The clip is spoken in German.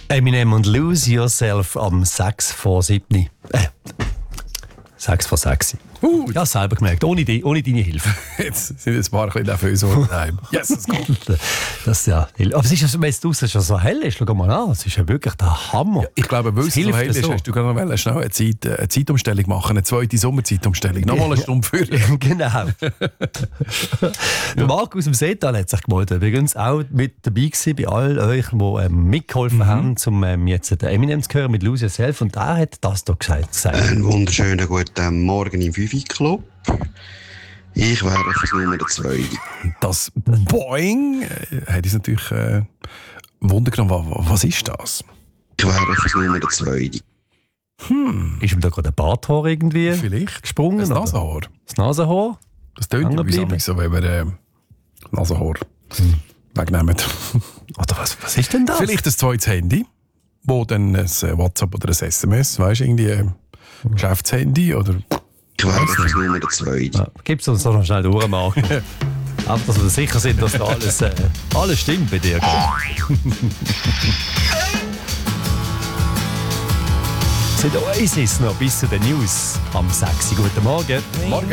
Eminem und Lose Yourself am 6 vor 7. 6 vor 6. Ja, selber gemerkt, ohne deine Hilfe. Jetzt sind jetzt ein paar nervös daheim. Yes, es kommt. Das, ja. Aber es ist ja, wenn es draussen schon so hell ist, schau mal an, es ist ja wirklich der Hammer. Ja, ich glaube, weil es so hell ist, hast du gerade noch schnell eine Zeitumstellung machen, eine zweite Sommerzeitumstellung. Nochmal eine Stunde für. Genau. Der Marc aus dem Seetal hat sich gemeldet. Übrigens auch mit dabei gewesen, bei all euch, die mitgeholfen haben, um jetzt den Eminem zu hören mit Lose Yourself. Und der hat das hier gesagt. Einen wunderschönen guten Morgen im Fifi-Club. Ich wäre fürs Nummer 2. Das Boing hat uns natürlich Wunder genommen. Was ist das? Ich wäre fürs Nummer 2. Ist ihm da gerade ein Barthaar irgendwie Vielleicht gesprungen? das oder? Nasenhaar. Das Nasenhaar? Das tönt ja so, wenn wir Nasenhaar wegnehmen. Oder was ist denn das? Vielleicht ein zweites Handy, wo dann ein WhatsApp oder ein SMS, weißt du, irgendwie ein Geschäftshandy oder... Ich wäre fürs Nummer 2. Ja, gib es uns doch noch schnell durch, Marc. Einfach, dass wir sicher sind, dass da alles stimmt bei dir. Sind Oasis noch bis zu den News am 6. Guten Morgen. Morgen.